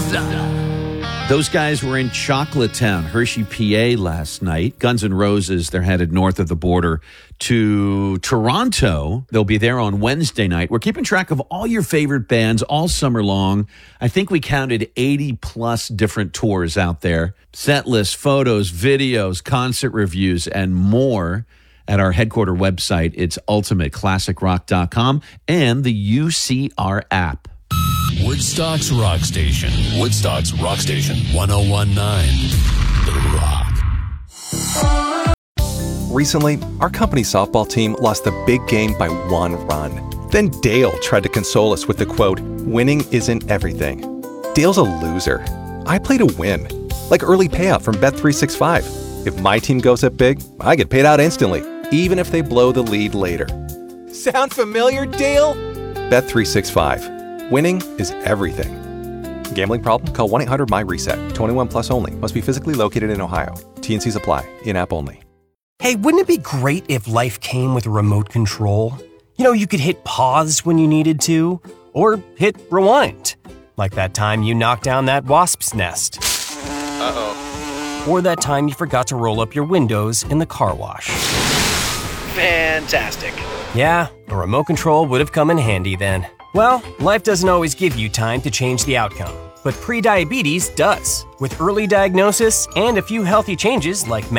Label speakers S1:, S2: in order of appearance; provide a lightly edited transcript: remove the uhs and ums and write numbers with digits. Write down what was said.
S1: Those guys were in Chocolatetown, Hershey, PA last night. Guns N' Roses, they're headed north of the border to Toronto. They'll be there on Wednesday night. We're keeping track of all your favorite bands all summer long. I think we counted 80 plus different tours out there. Set lists, photos, videos, concert reviews, and more at our headquarter website. It's ultimateclassicrock.com and the UCR app.
S2: Woodstock's Rock Station. Woodstock's Rock Station. 1019 The Rock.
S3: Recently, our company softball team lost the big game by 1 run. Then Dale tried to console us with the quote, "Winning isn't everything." Dale's a loser. I play to win. Like early payout from Bet365. If my team goes up big, I get paid out instantly, even if they blow the lead later. Sound familiar, Dale? Bet365. Winning is everything. Gambling problem? Call 1-800-MY-RESET. 21 plus only. Must be physically located in Ohio. T&Cs apply. In-app only.
S4: Hey, wouldn't it be great if life came with a remote control? You know, you could hit pause when you needed to, or hit rewind. Like that time you knocked down that wasp's nest.
S5: Uh-oh.
S4: Or that time you forgot to roll up your windows in the car wash.
S5: Fantastic.
S4: Yeah, a remote control would have come in handy then. Well, life doesn't always give you time to change the outcome, but prediabetes does. With early diagnosis and a few healthy changes like